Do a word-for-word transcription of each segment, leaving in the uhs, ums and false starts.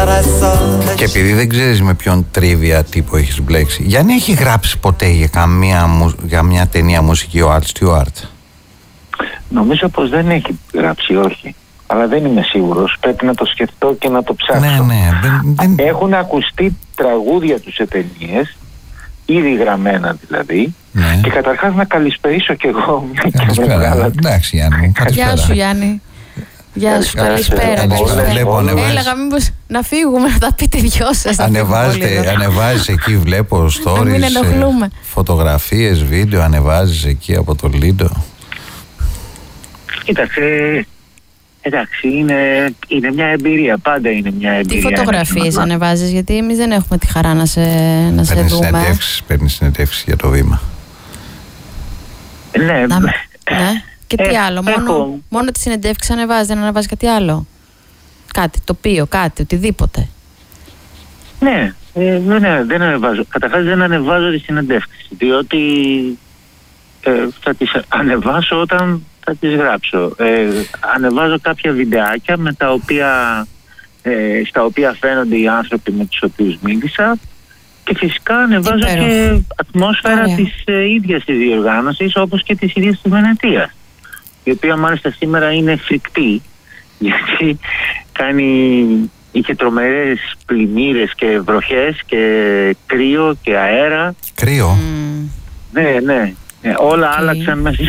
Και επειδή δεν ξέρεις με ποιον τρίβια τύπο έχεις μπλέξει, Γιάννη, έχει γράψει ποτέ για, καμία, για μια ταινία μουσική ο Art Stewart? Νομίζω πως δεν έχει γράψει, όχι. Αλλά δεν είμαι σίγουρος. Πρέπει να το σκεφτώ και να το ψάξω. Ναι, ναι, δεν, δεν... Έχουν ακουστεί τραγούδια του σε ταινίες, ήδη γραμμένα δηλαδή. Ναι. Και καταρχάς να καλησπερίσω κι εγώ. Καλησπέρα. Εντάξει, Γιάννη. Γεια σου, Γιάννη. Γεια σου, καλησπέρα. Έλεγα μήπως να φύγουμε, να τα πείτε δυο σας. Ανεβάζεις εκεί, βλέπω stories, φωτογραφίες, βίντεο, ανεβάζεις εκεί από το Λίντο. Κοίταξε, εντάξει, είναι, είναι μια εμπειρία, πάντα είναι μια εμπειρία. Τι φωτογραφίες ανεβάζεις, γιατί εμείς δεν έχουμε τη χαρά να σε, να σε δούμε. Παίρνεις συνεντεύξεις για το βήμα. Ναι, να, ναι. Και τι ε, άλλο, μόνο, μόνο τη συνεντεύξεις ανεβάζεις, δεν ανεβάζεις κάτι άλλο? Κάτι, τοπίο, κάτι, οτιδήποτε. Ναι, ε, ναι, δεν ανεβάζω. Καταρχάς δεν ανεβάζω τις συνεντεύξεις, διότι ε, θα τις ανεβάσω όταν θα τις γράψω. Ε, ανεβάζω κάποια βιντεάκια με τα οποία, ε, στα οποία φαίνονται οι άνθρωποι με τους οποίους μίλησα, και φυσικά ανεβάζω και ατμόσφαιρα Άρα. της ε, ίδιας της διοργάνωσης, όπως και της ίδιας της Βενετίας, η οποία μάλιστα σήμερα είναι φρικτή, γιατί κάνει, είχε τρομερές πλημμύρες και βροχές και κρύο και αέρα. Κρύο? Mm. Ναι, ναι, ναι, όλα okay. άλλαξαν μέσα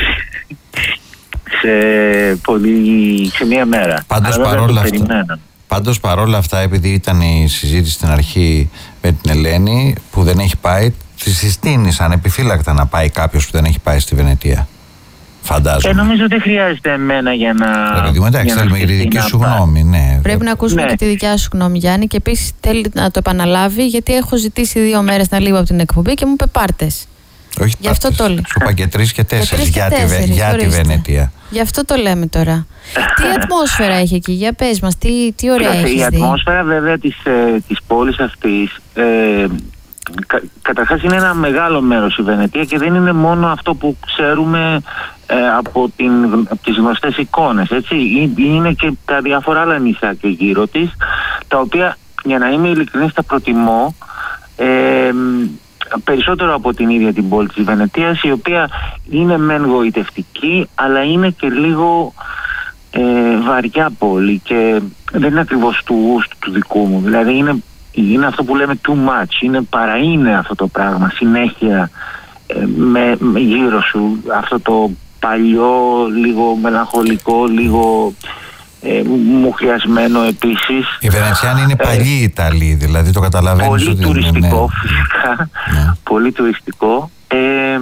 σε, πολύ, σε μία μέρα. Πάντως παρόλα αυτά, πάντως παρόλα αυτά, επειδή ήταν η συζήτηση στην αρχή με την Ελένη που δεν έχει πάει, τη συστήνεις ανεπιφύλακτα να πάει κάποιος που δεν έχει πάει στη Βενετία, φαντάζομαι. Και νομίζω δεν χρειάζεται εμένα για να... Ρε, εντάξει, θέλουμε και τη δική σου γνώμη, ναι. Πρέπει να ακούσουμε ναι. και τη δικιά σου γνώμη, Γιάννη, και επίσης θέλει να το επαναλάβει, γιατί έχω ζητήσει δύο μέρες να λείπω από την εκπομπή και μου είπε πάρτες. Όχι, γι' αυτό το λέω. Σου είπα και τρεις και τέσσερις για, τέσσερις, τη, για τη Βενετία. Γι' αυτό το λέμε τώρα. Τι ατμόσφαιρα έχει εκεί, για πες μας, τι, τι ωραία έχεις δει? Η ατμόσφαιρα βέβαια της, ε, της πόλης αυτής, ε, κα, καταρχάς είναι ένα μεγάλο μέρος η Βενετία και δεν είναι μόνο αυτό που ξέρουμε ε, από, την, από τις γνωστές εικόνες, έτσι. Είναι και τα διάφορα άλλα νησιά και γύρω της, τα οποία, για να είμαι ειλικρινής, τα προτιμώ ε, περισσότερο από την ίδια την πόλη της Βενετίας, η οποία είναι μεν γοητευτική, αλλά είναι και λίγο ε, βαριά πόλη και δεν είναι ακριβώς του γούστου του δικού μου. Δηλαδή είναι, είναι αυτό που λέμε too much, είναι παρά είναι αυτό το πράγμα συνέχεια ε, με, με γύρω σου, αυτό το παλιό, λίγο μελαγχολικό, λίγο Ε, μουχλιασμένο επίσης. Οι Βενετσιάνοι είναι ε, παλιοί Ιταλοί, δηλαδή το καταλαβαίνεις. Πολύ ότι τουριστικό, είναι, ναι. φυσικά. Ναι. Πολύ τουριστικό. Ε,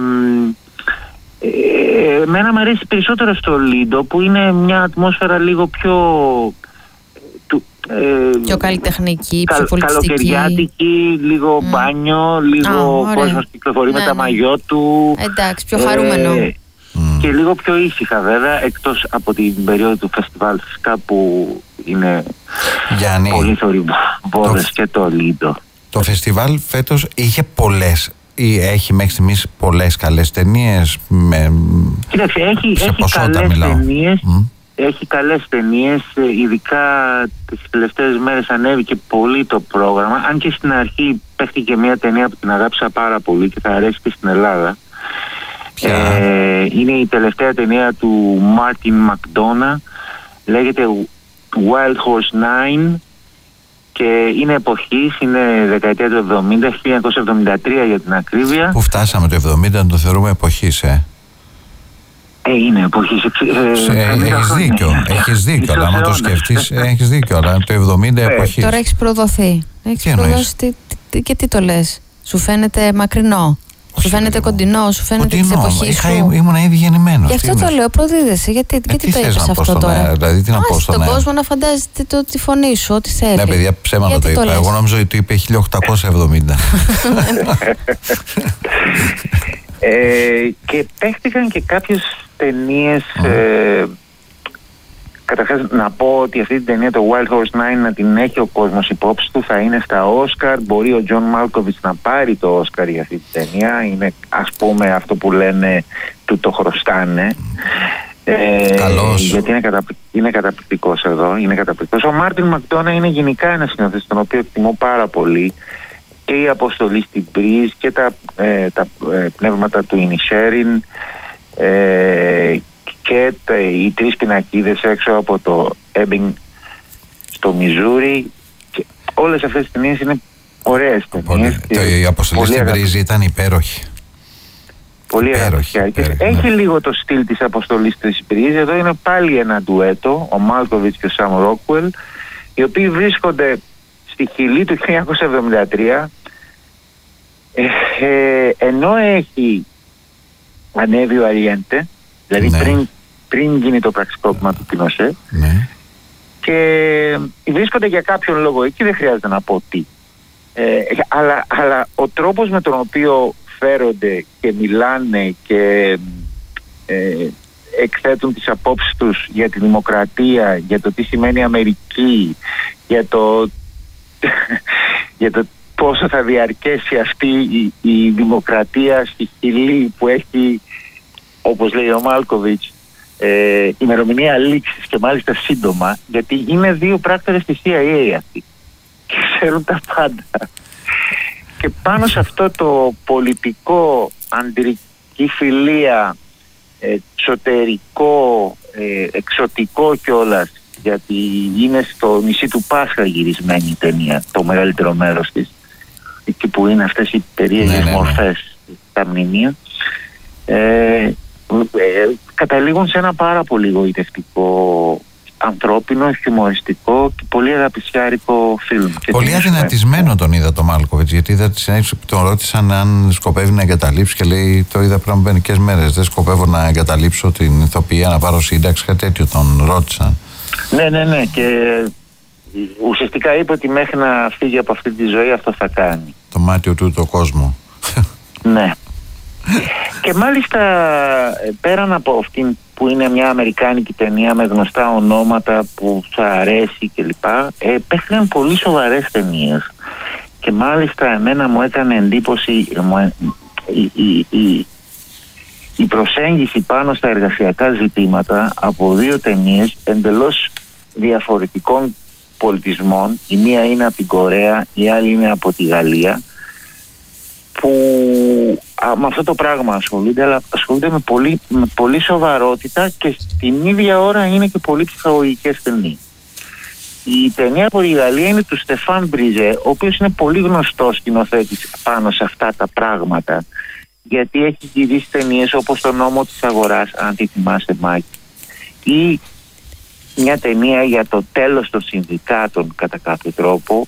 ε, εμένα μου αρέσει περισσότερο στο Λίντο, που είναι μια ατμόσφαιρα λίγο πιο ε, πιο καλλιτεχνική, πιο πολιτιστική, καλοκαιριάτικη, λίγο mm. μπάνιο, λίγο ah, κόσμος κυκλοφορεί ναι, με τα ναι. μαγιό του. Εντάξει, πιο χαρούμενο. Ε, Mm. Και λίγο πιο ήσυχα βέβαια, εκτός από την περίοδο του φεστιβάλ φυσικά, που είναι Γιάννη, πολύ θορυβόδες, και το Λίντο. Το φεστιβάλ φέτος είχε πολλές ή έχει μέχρι στιγμής πολλές καλές ταινίες με... Κοίταξε, έχει, σε έχει ποσότητα καλές μιλάω. ταινίες, mm. έχει καλές ταινίες, ειδικά τις τελευταίες μέρες ανέβηκε πολύ το πρόγραμμα, αν και στην αρχή παίχτηκε μια ταινία που την αγάπησα πάρα πολύ και θα αρέσει και στην Ελλάδα. Ε, είναι η τελευταία ταινία του Μάρτιν Μακδόνα, λέγεται Wild Horse νάιν και είναι εποχής, είναι δεκαετία του εβδομήντα, χίλια εννιακόσια εβδομήντα τρία για την ακρίβεια. Που φτάσαμε το εβδομήντα να το θεωρούμε εποχής, ε. Ε, είναι εποχής. Ε, ε, έχεις δίκιο, έχεις δίκιο, αλλά άμα το σκεφτείς, έχεις δίκιο, αλλά το εβδομήντα ε, εποχής. Τώρα έχεις προδοθεί. Έχεις προδώσει τι, τι, και τι το λες, σου φαίνεται μακρινό? Σου φαίνεται κοντινό, σου φαίνεται της εποχής σου? Ήμουν ήδη γεννημένο. Γι' αυτό το λέω, προδίδεσαι. Γιατί, ε, γιατί το είπες αυτό τώρα? Αέρα, δηλαδή, τι να πω στον τον αέρα. κόσμο να φαντάζεται το, τη φωνή σου, ό,τι θέλει. Ναι, παιδιά, ψέματα το είπα. Εγώ νόμιζα ότι το είπε χίλια οκτακόσια εβδομήντα. ε, και παίχτηκαν και κάποιες ταινίες. Mm. Ε, Καταρχάς να πω ότι αυτή την ταινία, το Wild Horse νάιν, να την έχει ο κόσμος υπόψη του, θα είναι στα Όσκαρ. Μπορεί ο Τζον Μάλκοβιτς να πάρει το Όσκαρ για αυτή την ταινία. Είναι, ας πούμε, αυτό που λένε του το χρωστάνε. Ε, Καλώς. Γιατί είναι, καταπλη... είναι καταπληκτικός εδώ, είναι καταπληκτικός. Ο Μάρτιν Μακδόνα είναι γενικά ένας σκηνοθέτης τον οποίο εκτιμώ πάρα πολύ, και η αποστολή στην Μπρίζ και τα, ε, τα ε, πνεύματα του Ινισέριν ε, και τα, οι τρεις πινακίδες έξω από το Έμπινγκ στο Μιζούρι, και όλες αυτές τις ταινίες είναι ωραίες ταινίες. Η αποστολή στην Μπρίζ ήταν υπέροχη. Πολύ υπέροχη. Έχει ναι. λίγο το στυλ της αποστολής της Μπρίζ. Εδώ είναι πάλι ένα ντουέτο, ο Μάλκοβιτς και ο Σαμ Ρόκουελ, οι οποίοι βρίσκονται στη Χιλή του χίλια εννιακόσια εβδομήντα τρία, ε, ε, ενώ έχει ανέβει ο Αριέντε, δηλαδή ναι. πριν, πριν γίνει το πραξικόπημα του Πινοσέ, ναι. και βρίσκονται για κάποιον λόγο εκεί, δεν χρειάζεται να πω τι. Ε, αλλά, αλλά ο τρόπος με τον οποίο φέρονται και μιλάνε και ε, εκθέτουν τις απόψεις τους για τη δημοκρατία, για το τι σημαίνει Αμερική, για το, για το πόσο θα διαρκέσει αυτή η, η δημοκρατία στη Χιλή που έχει, όπως λέει ο Μάλκοβιτς, ε, ημερομηνία λήξης και μάλιστα σύντομα, γιατί είναι δύο πράκτορες της σι άι έι αυτοί και ξέρουν τα πάντα. Και πάνω σε αυτό το πολιτικό, αντρική φιλία, εξωτερικό, ε, εξωτικό κιόλας, γιατί είναι στο νησί του Πάσχα γυρισμένη η ταινία, το μεγαλύτερο μέρος της, εκεί που είναι αυτές οι περίεργες ναι, ναι, ναι. μορφές, τα μνημεία, ε, ε, καταλήγουν σε ένα πάρα πολύ γοητευτικό, ανθρώπινο, χιουμοριστικό και πολύ αγαπησιάρικο φιλμ. Πολύ αδυνατισμένο τον είδα το Μάλκοβιτς, γιατί είδα τη συνέχιση που τον ρώτησαν αν σκοπεύει να εγκαταλείψει και λέει το είδα πριν από μερικές μέρες. Δεν σκοπεύω να εγκαταλείψω την ηθοποιία, να πάρω σύνταξη, κάτι τέτοιο τον ρώτησαν. Ναι, ναι, ναι. Και ουσιαστικά είπε ότι μέχρι να φύγει από αυτή τη ζωή αυτό θα κάνει. Το μάτιο του το κόσμο. Ναι. Και μάλιστα πέραν από αυτήν που είναι μια αμερικάνικη ταινία με γνωστά ονόματα που θα αρέσει κλπ, ε, παίχνουν πολύ σοβαρές ταινίες. Και μάλιστα εμένα μου έκανε εντύπωση μου, η, η, η, η προσέγγιση πάνω στα εργασιακά ζητήματα από δύο ταινίες εντελώς διαφορετικών πολιτισμών. Η μία είναι από την Κορέα, η άλλη είναι από τη Γαλλία, που α, με αυτό το πράγμα ασχολούνται, αλλά ασχολούνται με πολύ, με πολύ σοβαρότητα και στην ίδια ώρα είναι και πολύ ψυχολογικές ταινίες. Η ταινία από τη Γαλλία είναι του Στεφάν Μπριζέ, ο οποίος είναι πολύ γνωστός σκηνοθέτης πάνω σε αυτά τα πράγματα, γιατί έχει γυρίσει ταινίες όπως Το νόμο της αγοράς, αν τη θυμάσαι Μάκη, ή μια ταινία για το τέλος των συνδικάτων κατά κάποιο τρόπο,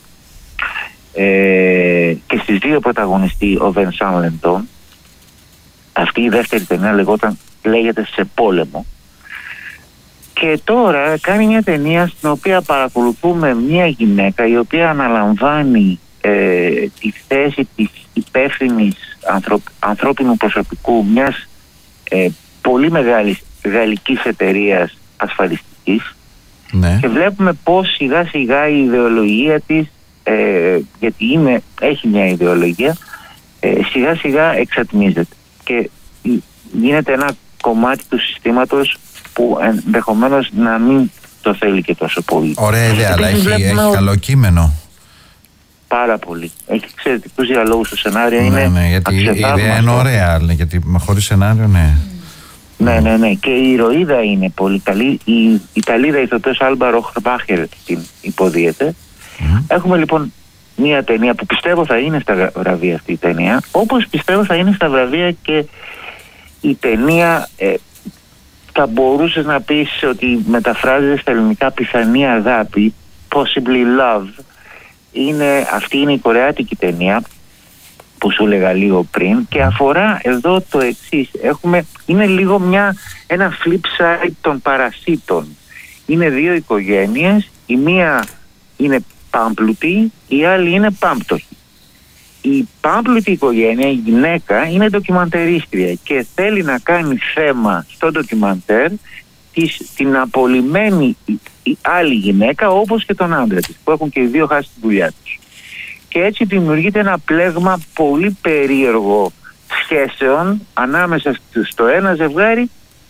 ε, και στις δύο πρωταγωνιστεί ο Βενσάν Λεντόν. Αυτή η δεύτερη ταινία λεγόταν, λέγεται Σε πόλεμο. Και τώρα κάνει μια ταινία στην οποία παρακολουθούμε μια γυναίκα η οποία αναλαμβάνει ε, τη θέση της υπεύθυνης ανθρω, ανθρώπινου προσωπικού μιας ε, πολύ μεγάλης γαλλικής εταιρείας ασφαλιστικής, ναι. Και βλέπουμε πως σιγά σιγά η ιδεολογία της, ε, γιατί είναι, έχει μια ιδεολογία, ε, σιγά σιγά εξατμίζεται και γίνεται ένα κομμάτι του συστήματος που ενδεχομένως να μην το θέλει και τόσο πολύ. Ωραία ιδέα, αλλά έχει, έχει καλό κείμενο. Πάρα πολύ. Έχει εξαιρετικούς διαλόγους στο σενάριο. Ναι, είναι ναι, γιατί η ιδέα είναι ωραία, γιατί χωρίς σενάριο, ναι. Ναι, ναι, ναι. Και η ηρωίδα είναι πολύ καλή. Η Ιταλίδα ηθοποιός Άλμπα Ροχμπάχερ την υποδίεται. Mm. Έχουμε λοιπόν μια ταινία που πιστεύω θα είναι στα βραβεία αυτή η ταινία, όπως πιστεύω θα είναι στα βραβεία και η ταινία, ε, θα μπορούσες να πεις ότι μεταφράζεται στα ελληνικά πιθανή αγάπη, possibly love. Είναι, αυτή είναι η κορεάτικη ταινία που σου έλεγα λίγο πριν και αφορά εδώ το εξής. Έχουμε, είναι λίγο μια, ένα flip side των παρασίτων. Είναι δύο οικογένειες, η μία είναι πάμπλουτη, η άλλη είναι πάμπτωχη. Η πάμπλουτη οικογένεια, η γυναίκα, είναι ντοκιμαντερίστρια και θέλει να κάνει θέμα στο ντοκιμαντέρ της, την απολυμένη η άλλη γυναίκα, όπως και τον άντρα της, που έχουν και οι δύο χάσει τη δουλειά τους. Και έτσι δημιουργείται ένα πλέγμα πολύ περίεργο σχέσεων ανάμεσα στο ένα ζευγάρι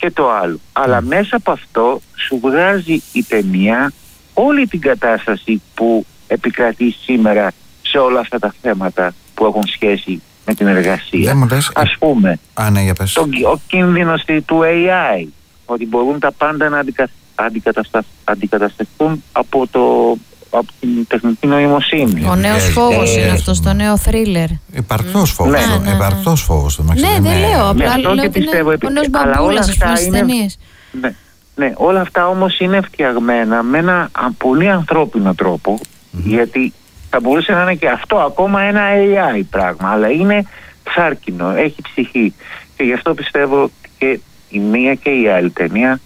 και το άλλο. Αλλά μέσα από αυτό σου βγάζει η ταινία όλη την κατάσταση που επικρατεί σήμερα σε όλα αυτά τα θέματα που έχουν σχέση με την εργασία. Λες, Ας πούμε, α, ναι, για πες. το, ο κίνδυνος του έι άι, ότι μπορούν τα πάντα να αντικα, αντικαταστα, αντικατασταθούν από, το, από την τεχνητή νοημοσύνη. Ο νέος φόβος ε, είναι αυτός, το νέο θρίλερ. Υπαρκτός φόβος. Ναι, ναι, ναι. Υπαρκτός φόβος. Ναι, δεν ναι, λέω. Απλά λέω ότι πιστεύω, είναι ο νέος μπαμπούλας, ας πούμε, στις ταινίες. Ναι, ναι, όλα αυτά όμως είναι φτιαγμένα με ένα πολύ ανθρώπινο τρόπο, mm-hmm. γιατί θα μπορούσε να είναι και αυτό ακόμα ένα έι άι πράγμα, αλλά είναι σάρκινο, έχει ψυχή. Και γι' αυτό πιστεύω και η μία και η άλλη ταινία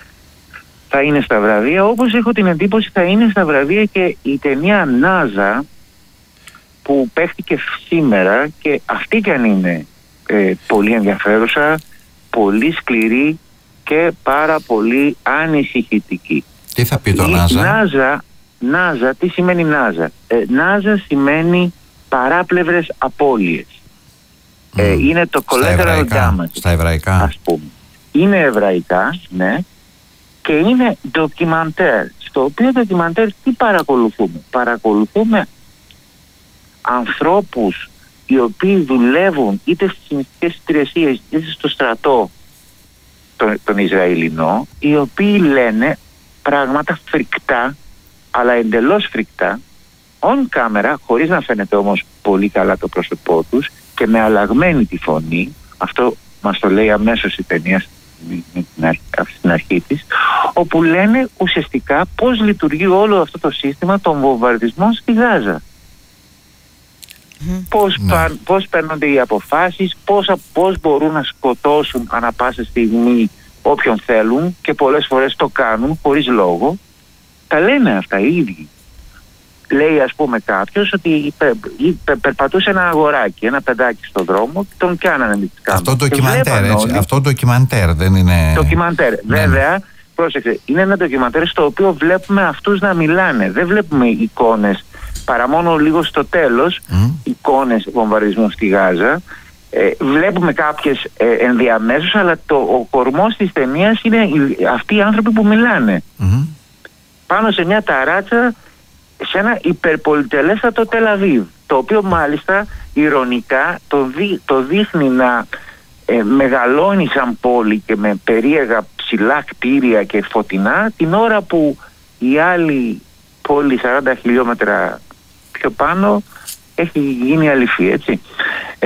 θα είναι στα βραβεία, όπως έχω την εντύπωση θα είναι στα βραβεία και η ταινία NASA που παίχτηκε σήμερα, και αυτή κι αν είναι ε, πολύ ενδιαφέρουσα, πολύ σκληρή και πάρα πολύ ανησυχητική. Τι θα πει το NASA? NASA, NASA, τι σημαίνει NASA? Ε, NASA σημαίνει παράπλευρες απώλειες. Mm. Ε, είναι το collateral damage. Στα εβραϊκά. Ας πούμε. Είναι εβραϊκά, ναι. Και είναι ντοκιμαντέρ. Στο οποίο ντοκιμαντέρ τι παρακολουθούμε? Παρακολουθούμε ανθρώπους οι οποίοι δουλεύουν είτε στις μυστικές υπηρεσίες είτε στο στρατό τον, τον Ισραηλινό, οι οποίοι λένε πράγματα φρικτά, αλλά εντελώς φρικτά, on camera, χωρίς να φαίνεται όμως πολύ καλά το πρόσωπό τους και με αλλαγμένη τη φωνή. Αυτό μας το λέει αμέσως η ταινία στην αρχή της, όπου λένε ουσιαστικά πώς λειτουργεί όλο αυτό το σύστημα των βομβαρδισμών στη Γάζα. Mm. Πώς, ναι. πα, πώς παίρνονται οι αποφάσεις, πώς, πώς μπορούν να σκοτώσουν ανά πάσα στιγμή όποιον θέλουν, και πολλές φορές το κάνουν χωρίς λόγο. Τα λένε αυτά οι ίδιοι. Λέει ας πούμε κάποιος ότι πε, πε, περπατούσε ένα αγοράκι, ένα παιδάκι στον δρόμο και τον κάνανε με τις κάμερες. Αυτό ντοκιμαντέρ, έτσι. Αυτό ντοκιμαντέρ δεν είναι... Ντοκιμαντέρ, βέβαια, ναι. Πρόσεξε, είναι ένα ντοκιμαντέρ στο οποίο βλέπουμε αυτούς να μιλάνε. Δεν βλέπουμε εικόνες, παρά μόνο λίγο στο τέλος, mm. εικόνες βομβαρδισμού στη Γάζα. Ε, βλέπουμε κάποιες ε, ενδιαμέσως, αλλά το, ο κορμός της ταινίας είναι αυτοί οι άνθρωποι που μιλάνε. Mm. Πάνω σε μια ταράτσα, σε ένα υπερπολιτελέστατο Τελαβίβ, το οποίο μάλιστα ηρωνικά το, δει, το δείχνει να ε, μεγαλώνει σαν πόλη και με περίεργα ψηλά κτίρια και φωτεινά, την ώρα που η άλλη πόλη σαράντα χιλιόμετρα πιο πάνω έχει γίνει αληθή, έτσι. Ε,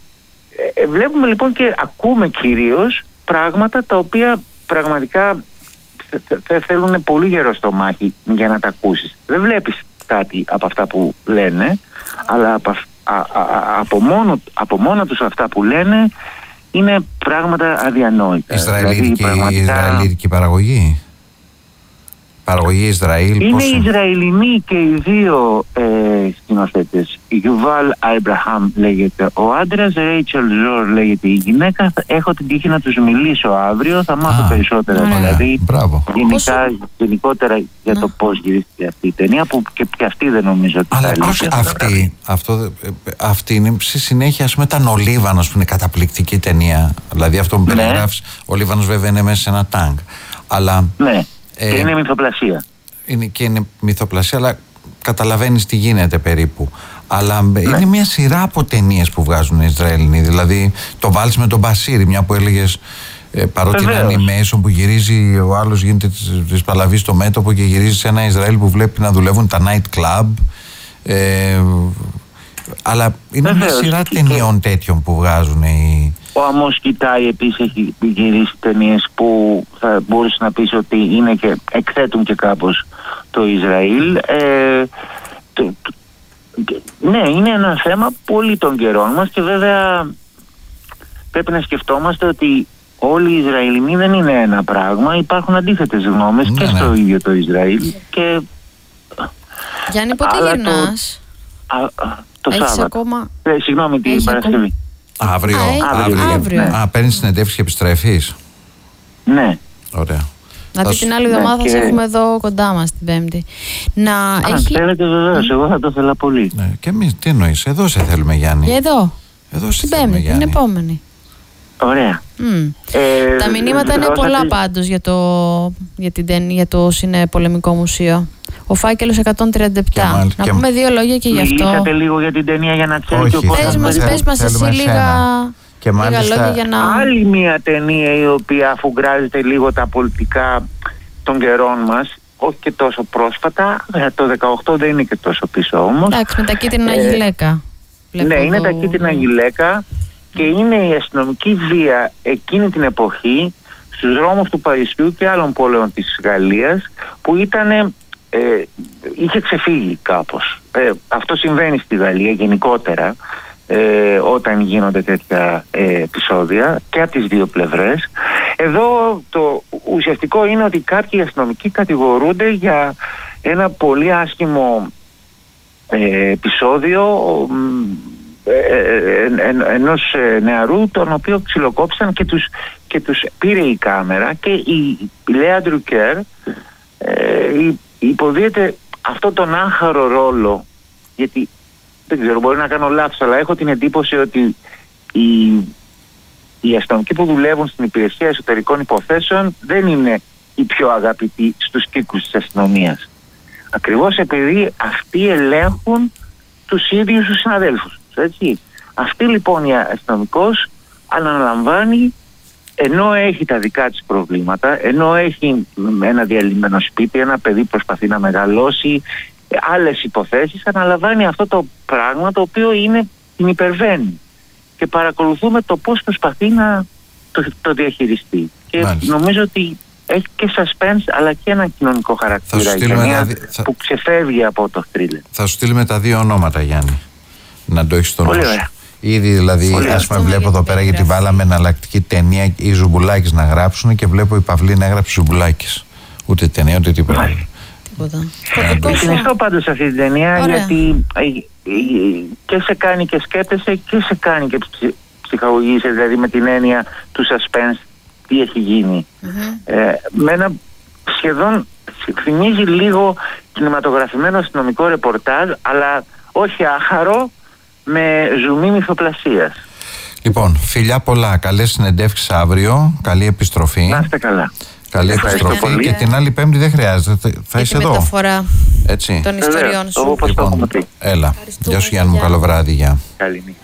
ε, βλέπουμε λοιπόν και ακούμε κυρίως πράγματα τα οποία πραγματικά θε, θέλουν πολύ γερό στο μάχη για να τα ακούσεις. Δεν βλέπεις κάτι από αυτά που λένε, αλλά από, α, α, από, μόνο, από μόνο τους αυτά που λένε είναι πράγματα αδιανόητα. Ισραηλίτικη, δηλαδή, πραγματικά... Ισραηλίτικη παραγωγή. Παραγωγή Ισραήλ. Είναι πώς... Ισραηλινοί και οι δύο ε, σκηνοθέτες. Γιουβάλ Αϊμπραχάμ λέγεται ο άντρας, Ρέιτσελ Ζορ λέγεται η γυναίκα. Έχω την τύχη να τους μιλήσω αύριο, θα μάθω Α, περισσότερα ναι. δηλαδή. Γενικά, γενικότερα για το πώς γυρίστηκε αυτή η ταινία, που και, και αυτή δεν νομίζω ότι Αλλά θα λύσει. Αυτή, αυτό, αυτή είναι σε συνέχεια, ας πούμε, ήταν ο Λίβανος που είναι καταπληκτική ταινία. Δηλαδή αυτό που ναι. περιγράφεις, ο Λίβανος βέβαια είναι μέσα σε ένα τάγκ. Αλλά. Ναι. Και είναι μυθοπλασία. Είναι και είναι μυθοπλασία, αλλά καταλαβαίνεις τι γίνεται περίπου. Αλλά ναι. είναι μια σειρά από ταινίες που βγάζουν οι Ισραηλινοί. Δηλαδή το βάλεις με τον Μπασίρι, μια που έλεγες, ε, παρότι Βεβαίως. είναι animation που γυρίζει, ο άλλος γίνεται της, της παλαβής στο μέτωπο και γυρίζει σε ένα Ισραήλ που βλέπει να δουλεύουν τα night club. Ε, αλλά είναι Βεβαίως. μια σειρά ταινιών τέτοιων που βγάζουν οι... Ο Αμός Κοιτάει επίσης έχει γυρίσει ταινίες που θα μπορούσε να πεις ότι είναι και εκθέτουν και κάπως το Ισραήλ. Ε, το, το, ναι, είναι ένα θέμα πολύ των καιρών μας, και βέβαια πρέπει να σκεφτόμαστε ότι όλοι οι Ισραηλινοί δεν είναι ένα πράγμα. Υπάρχουν αντίθετες γνώμες ναι, και στο ναι. ίδιο το Ισραήλ. Και... Γιάννη, πότε γυρνάς? Το, α, α, το Έχεις Σάββατο. Ακόμα... Ε, συγγνώμη, την Παρασκευή. Αύριο. Α, αύριο. αύριο. Α, παίρνεις συνεντεύξεις και επιστρέφεις. Ναι. Ωραία. Δηλαδή την άλλη εβδομάδα ναι, θα και... σε έχουμε εδώ κοντά μας την Πέμπτη. Να Α, έχει... θέλετε βεβαίως, mm. εγώ θα το ήθελα πολύ. Ναι, και εμείς τι εννοείς, εδώ σε θέλουμε Γιάννη. Και εδώ. Εδώ σε την θέλουμε Πέμπτη, Γιάννη. την επόμενη. Ωραία. Mm. Ε, Τα μηνύματα είναι πολλά πάντως για το, για, την, για το Συνεπολεμικό Μουσείο. Ο Φάκελος εκατόν τριάντα επτά. Μάλ, να πούμε δύο λόγια και γι' αυτό. Μιλήσατε λίγο για την ταινία για να ξέρετε. Πες μας, πες μας εσύ λίγα, και μάλιστα, λίγα λόγια για να... Άλλη μια ταινία η οποία αφουγκράζεται λίγο τα πολιτικά των καιρών μας, όχι και τόσο πρόσφατα, το δεκαοκτώ δεν είναι και τόσο πίσω όμως. Εντάξει, με τα κίτρινα ε, γυλαίκα. Ναι, είναι το... τα κίτρινα γυλαίκα και είναι η αστυνομική βία εκείνη την εποχή στους δρόμους του Παρισιού και άλλων πόλεων της Γαλλίας που ήταν, ε, είχε ξεφύγει κάπως. Ε, αυτό συμβαίνει στη Γαλλία γενικότερα ε, όταν γίνονται τέτοια ε, επεισόδια και από τις δύο πλευρές. Εδώ το ουσιαστικό είναι ότι κάποιοι αστυνομικοί κατηγορούνται για ένα πολύ άσχημο ε, επεισόδιο ε, ε, ε, ενός νεαρού τον οποίο ξυλοκόψαν και τους, και τους πήρε η κάμερα και η Λέα Ντρουκέρ ε, υποδίεται αυτό τον άχαρο ρόλο, γιατί δεν ξέρω, μπορεί να κάνω λάθος, αλλά έχω την εντύπωση ότι οι, οι αστυνομικοί που δουλεύουν στην υπηρεσία εσωτερικών υποθέσεων δεν είναι οι πιο αγαπητοί στους κύκλους της αστυνομίας. Ακριβώς επειδή αυτοί ελέγχουν τους ίδιους τους συναδέλφους. Έτσι. Αυτή λοιπόν η αστυνομικός αναλαμβάνει, ενώ έχει τα δικά της προβλήματα, ενώ έχει ένα διαλυμένο σπίτι, ένα παιδί προσπαθεί να μεγαλώσει, άλλες υποθέσεις, αναλαμβάνει αυτό το πράγμα το οποίο είναι, την υπερβαίνει. Και παρακολουθούμε το πώς προσπαθεί να το, το διαχειριστεί. Και μάλιστα, νομίζω ότι έχει και suspense αλλά και ένα κοινωνικό χαρακτήρα η ταινία θα... που ξεφεύγει από το thriller. Θα σου στείλουμε τα δύο ονόματα, Γιάννη, να το έχεις στο νου. Ήδη δηλαδή, ας πούμε, βλέπω εδώ πέρα γιατί βάλαμε εναλλακτική ταινία οι Ζουμπουλάκης να γράψουν και βλέπω η Παυλή να έγραψε Ζουμπουλάκης. Ούτε ταινία ούτε τίποτα. Συνιστώ πάντως αυτή την ταινία. Ωραία. Γιατί και σε κάνει και σκέπτεσαι και σε κάνει και ψυχαγωγείσαι, δηλαδή με την έννοια του suspense, τι έχει γίνει. Mm-hmm. Ε, με ένα σχεδόν θυμίζει λίγο κινηματογραφημένο αστυνομικό ρεπορτάζ, αλλά όχι άχαρο, με ζουμί μυθοπλασίας. Λοιπόν, φιλιά πολλά, καλές συνεντεύξεις αύριο, καλή επιστροφή. Να είστε καλά. Καλή επιστροφή και την άλλη Πέμπτη δεν χρειάζεται, θα και είσαι εδώ. Μεταφορά έτσι, των ιστοριών σου. Όπως λοιπόν, το έχουμε πει. Έλα, γεια σου Γιάννη μου, καλό βράδυ, γεια. Καλή νύχτα.